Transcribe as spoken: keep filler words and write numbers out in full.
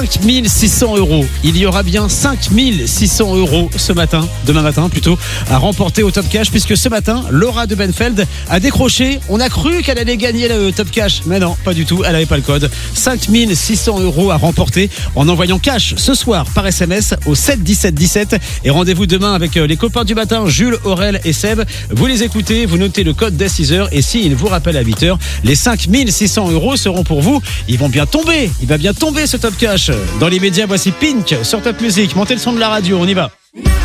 cinq mille six cents euros. Il y aura bien cinq mille six cents euros ce matin, demain matin plutôt, à remporter au Top Cash, puisque ce matin, Laura de Benfeld a décroché. On a cru qu'elle allait gagner le Top Cash, mais non, pas du tout, elle n'avait pas le code. cinq mille six cents euros à remporter en envoyant cash ce soir par S M S au sept dix-sept dix-sept. Et rendez-vous demain avec les copains du matin, Jules, Aurel et Seb. Vous les écoutez, vous notez le code dès six heures, et s'ils vous rappellent à huit heures, les cinq mille six cents euros seront pour vous. Ils vont bien tomber, il va bien tomber ce Top Cash. Dans l'immédiat, voici Pink sur Top Music. Montez le son de la radio, on y va.